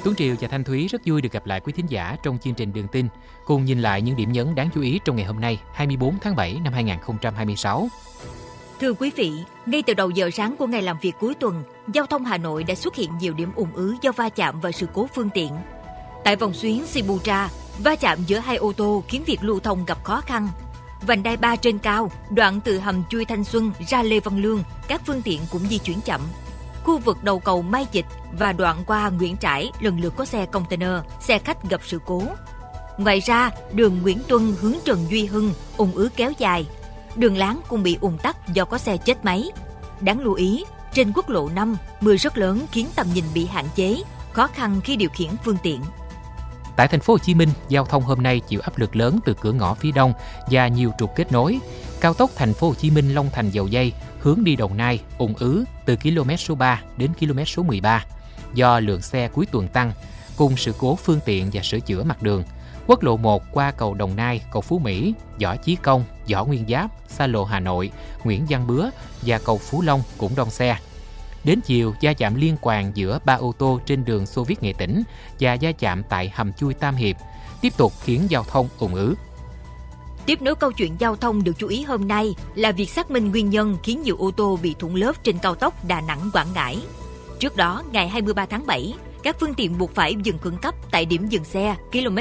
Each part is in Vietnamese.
Tuấn Triều và Thanh Thúy rất vui được gặp lại quý thính giả trong chương trình Đường Tin, cùng nhìn lại những điểm nhấn đáng chú ý trong ngày hôm nay, 24 tháng 7 năm 2026. Thưa quý vị, ngay từ đầu giờ sáng của ngày làm việc cuối tuần, giao thông Hà Nội đã xuất hiện nhiều điểm ùn ứ do va chạm và sự cố phương tiện. Tại vòng xuyến Sibutra, va chạm giữa hai ô tô khiến việc lưu thông gặp khó khăn. Vành đai 3 trên cao, đoạn từ hầm chui Thanh Xuân ra Lê Văn Lương, các phương tiện cũng di chuyển chậm. Khu vực đầu cầu Mai Dịch và đoạn qua Nguyễn Trãi lần lượt có xe container, xe khách gặp sự cố. Ngoài ra, đường Nguyễn Tuân hướng Trần Duy Hưng ùn ứ kéo dài. Đường láng cũng bị ùn tắc do có xe chết máy. Đáng lưu ý, trên quốc lộ 5, mưa rất lớn khiến tầm nhìn bị hạn chế, khó khăn khi điều khiển phương tiện. Tại thành phố Hồ Chí Minh, giao thông hôm nay chịu áp lực lớn từ cửa ngõ phía đông và nhiều trục kết nối. Cao tốc thành phố Hồ Chí Minh Long Thành Dầu Giây hướng đi Đồng Nai ùn ứ từ km số 3 đến km số 13 do lượng xe cuối tuần tăng cùng sự cố phương tiện và sửa chữa mặt đường. Quốc lộ 1 qua cầu Đồng Nai, cầu Phú Mỹ, Võ Chí Công, Võ Nguyên Giáp, xa lộ Hà Nội, Nguyễn Văn Bứa và cầu Phú Long cũng đông xe. Đến chiều, va chạm liên hoàn giữa 3 ô tô trên đường Xô Viết Nghệ Tĩnh và va chạm tại hầm chui Tam Hiệp, tiếp tục khiến giao thông ùn ứ. Tiếp nối câu chuyện giao thông được chú ý hôm nay là việc xác minh nguyên nhân khiến nhiều ô tô bị thủng lốp trên cao tốc Đà Nẵng - Quảng Ngãi. Trước đó, ngày 23 tháng 7, các phương tiện buộc phải dừng khẩn cấp tại điểm dừng xe km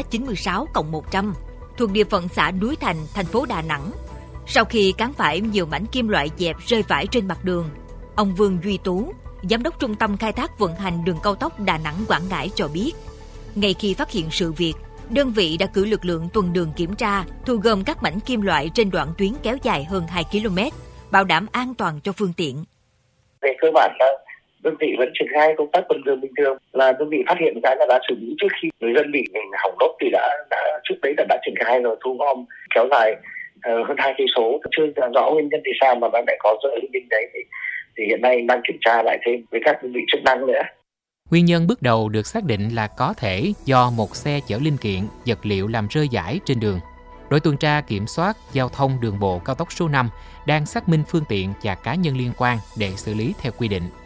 96+100 thuộc địa phận xã Núi Thành, thành phố Đà Nẵng. Sau khi cán phải nhiều mảnh kim loại dẹp rơi vãi trên mặt đường, ông Vương Duy Tú, Giám đốc Trung tâm Khai thác Vận hành đường cao tốc Đà Nẵng - Quảng Ngãi cho biết, ngay khi phát hiện sự việc, đơn vị đã cử lực lượng tuần đường kiểm tra, thu gom các mảnh kim loại trên đoạn tuyến kéo dài hơn 2 km, bảo đảm an toàn cho phương tiện. Về cơ bản là đơn vị vẫn triển khai công tác tuần đường bình thường, là đơn vị phát hiện cái là đã xử lý trước khi người dân bị hỏng đốt thì đã trước đấy đã triển khai rồi thu gom kéo dài hơn 2 cây số. Chưa rõ nguyên nhân thì sao mà nó lại có rơi linh tinh đấy thì hiện nay đang kiểm tra lại thêm với các đơn vị chức năng nữa. Nguyên nhân bước đầu được xác định là có thể do một xe chở linh kiện, vật liệu làm rơi vãi trên đường. Đội tuần tra kiểm soát giao thông đường bộ cao tốc số 5 đang xác minh phương tiện và cá nhân liên quan để xử lý theo quy định.